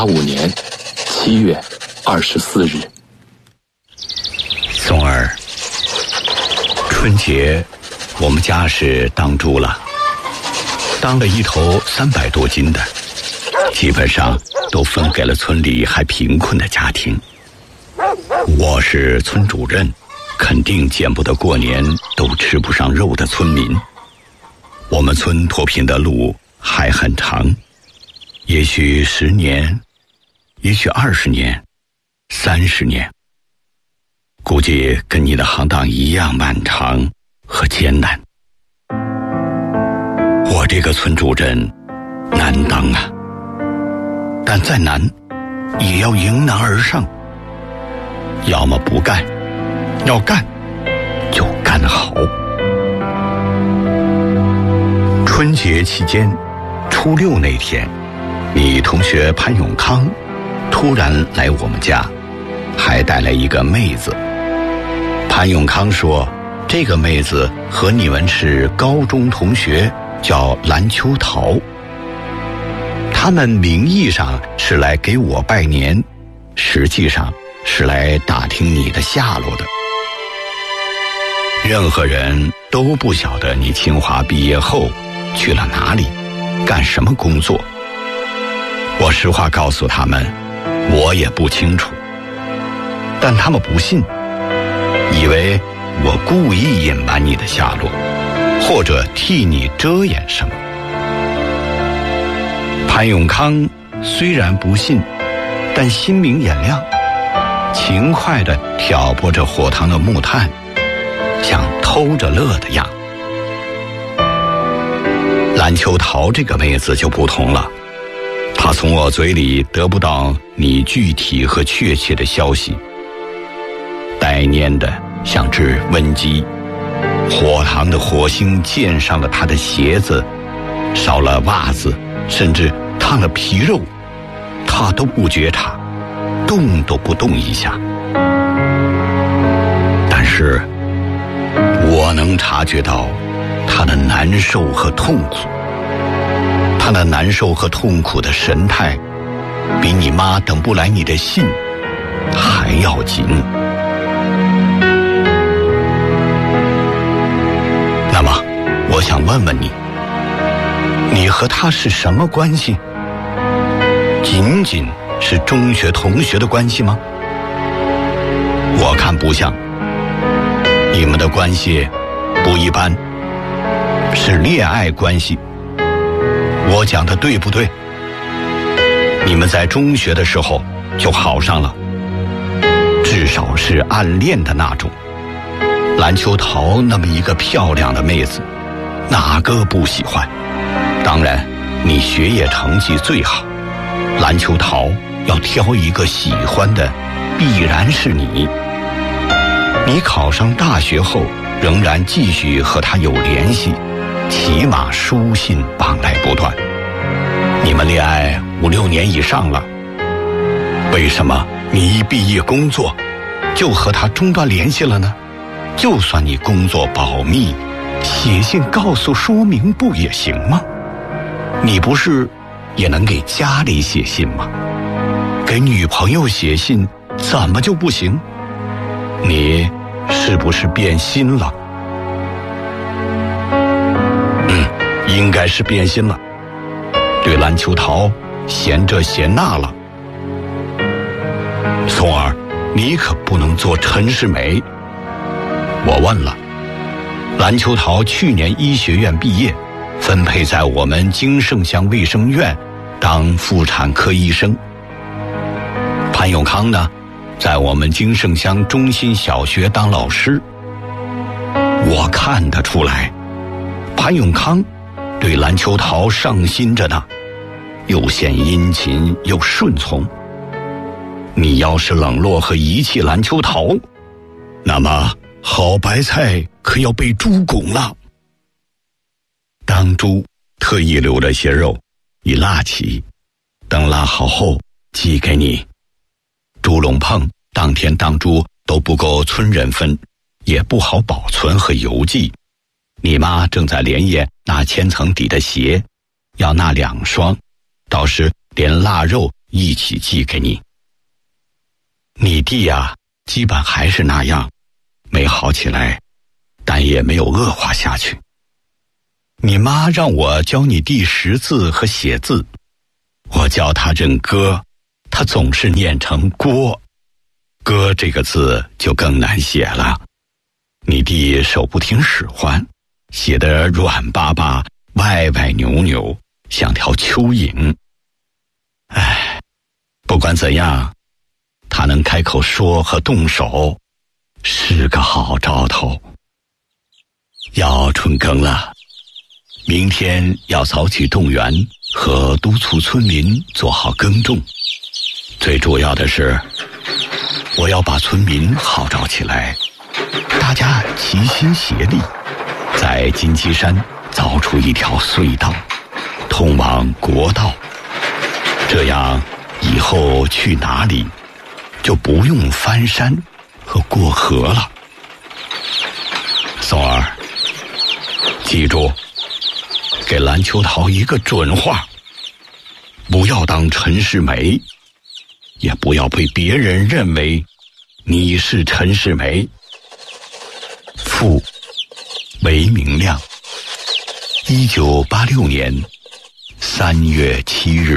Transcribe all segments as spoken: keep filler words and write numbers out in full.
五年七月二十四日。 松儿，春节我们家是当猪了，当了一头三百多斤的，基本上都分给了村里还贫困的家庭。我是村主任，肯定见不得过年都吃不上肉的村民。我们村脱贫的路还很长，也许十年，也许二十年，三十年，估计跟你的行当一样漫长和艰难。我这个村主任难当啊，但再难也要迎难而上，要么不干，要干就干好。春节期间，初六那天，你同学潘永康突然来我们家，还带来一个妹子。潘永康说，这个妹子和你们是高中同学，叫蓝秋桃。他们名义上是来给我拜年，实际上是来打听你的下落的。任何人都不晓得你清华毕业后去了哪里，干什么工作。我实话告诉他们，我也不清楚，但他们不信，以为我故意隐瞒你的下落，或者替你遮掩什么。潘永康虽然不信，但心明眼亮，勤快地挑拨着火塘的木炭，像偷着乐的样。蓝秋桃这个妹子就不同了，她从我嘴里得不到你具体和确切的消息，带蔫的像只瘟鸡，火塘的火星溅上了她的鞋子，烧了袜子，甚至烫了皮肉，她都不觉察，动都不动一下。但是我能察觉到她的难受和痛苦，她的难受和痛苦的神态，比你妈等不来你的信还要紧。那么，我想问问你，你和她是什么关系？仅仅是中学同学的关系吗？我看不像，你们的关系不一般，是恋爱关系。我讲的对不对？你们在中学的时候就好上了，至少是暗恋的那种。蓝秋桃那么一个漂亮的妹子，哪个不喜欢？当然，你学业成绩最好，蓝秋桃要挑一个喜欢的，必然是你。你考上大学后，仍然继续和她有联系，起码书信往来不断。你们恋爱五六年以上了，为什么你一毕业工作就和她中断联系了呢？就算你工作保密，写信告诉说明不也行吗？你不是也能给家里写信吗？给女朋友写信怎么就不行？你是不是变心了？嗯，应该是变心了，对蓝秋桃嫌这嫌那了。松儿，你可不能做陈世美。我问了，蓝秋桃去年医学院毕业，分配在我们金盛乡卫生院当妇产科医生。潘永康呢，在我们金盛乡中心小学当老师。我看得出来，潘永康对蓝秋桃上心着呢，又显殷勤又顺从。你要是冷落和遗弃蓝秋桃，那么好白菜可要被猪拱了。当猪特意留了些肉以腊起，等腊好后寄给你。猪笼棚当天当猪都不够村人分，也不好保存和邮寄。你妈正在连夜拿千层底的鞋，要那两双，到时连腊肉一起寄给你。你弟呀，基本还是那样，没好起来，但也没有恶化下去。你妈让我教你弟识字和写字，我教他认歌，他总是念成郭，歌这个字就更难写了。你弟手不听使唤，写得软巴巴，歪歪扭扭，像条蚯蚓。唉，不管怎样，他能开口说和动手，是个好兆头。要春耕了，明天要早起动员和督促村民做好耕种。最主要的是，我要把村民号召起来，大家齐心协力，在金鸡山凿出一条隧道，通往国道。这样以后去哪里就不用翻山和过河了。松儿，记住，给蓝秋桃一个准话，不要当陈世美，也不要被别人认为你是陈世美。父韦明亮，一九八六年三月七日。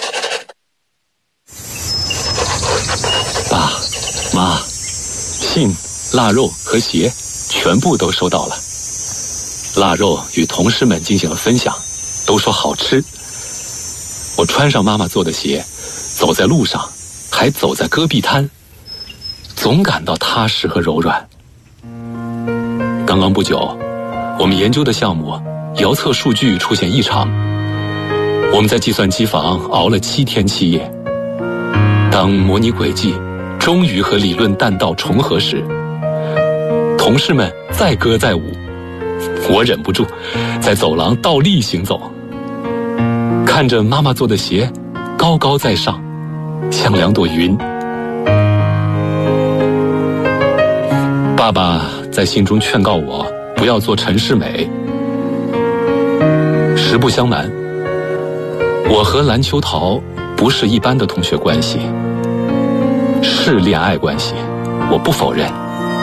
爸妈，信、腊肉和鞋全部都收到了。腊肉与同事们进行了分享，都说好吃。我穿上妈妈做的鞋，走在路上，还走在戈壁滩，总感到踏实和柔软。刚刚不久，我们研究的项目遥测数据出现异常，我们在计算机房熬了七天七夜。当模拟轨迹终于和理论弹道重合时，同事们载歌载舞，我忍不住在走廊倒立行走，看着妈妈做的鞋高高在上，像两朵云。爸爸在信中劝告我不要做陈世美。实不相瞒，我和蓝秋桃不是一般的同学关系，是恋爱关系，我不否认。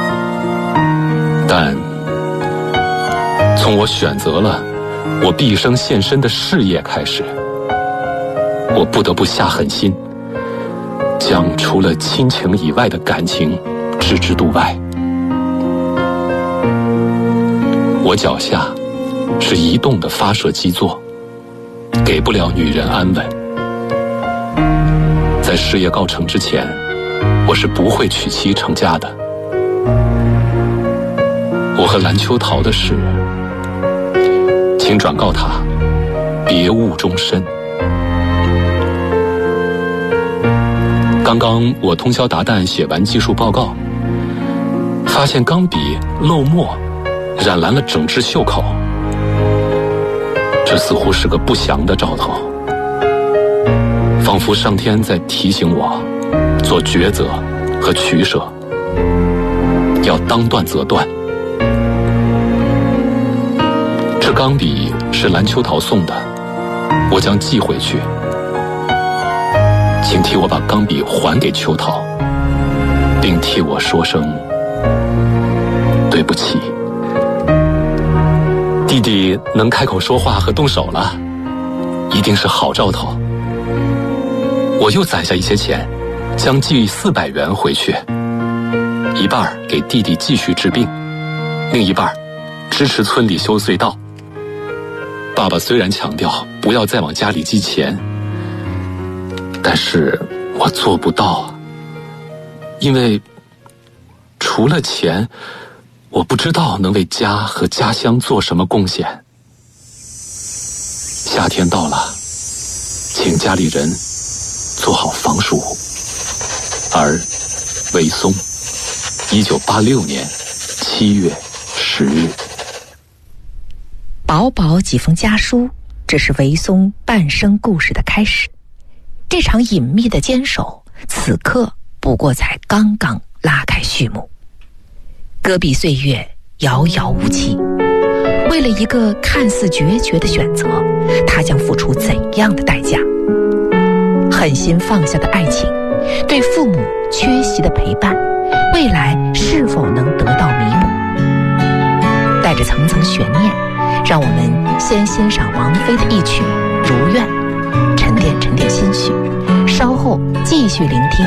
但从我选择了我毕生献身的事业开始，我不得不下狠心，将除了亲情以外的感情置之度外。我脚下是移动的发射基座，给不了女人安稳。在事业告成之前，我是不会娶妻成家的。我和蓝秋桃的事，请转告他，别误终身。刚刚我通宵达旦写完技术报告，发现钢笔漏墨染蓝了整只袖口，这似乎是个不祥的兆头，仿佛上天在提醒我做抉择和取舍，要当断则断。这钢笔是蓝秋桃送的，我将寄回去，请替我把钢笔还给秋桃，并替我说声对不起。弟弟能开口说话和动手了，一定是好兆头。我又攒下一些钱，将寄四百元回去，一半给弟弟继续治病，另一半支持村里修隧道。爸爸虽然强调不要再往家里寄钱，但是我做不到，因为除了钱，我不知道能为家和家乡做什么贡献。夏天到了，请家里人做好防暑。而韦松，一九八六年七月十日。 薄薄几封家书，这是韦松半生故事的开始。这场隐秘的坚守，此刻不过才刚刚拉开序幕。戈壁岁月遥遥无期，为了一个看似决绝的选择，他将付出怎样的代价？很狠心放下的爱情，对父母缺席的陪伴，未来是否能得到弥补？带着层层悬念，让我们先欣赏王菲的一曲《如愿》，沉淀沉淀心绪，稍后继续聆听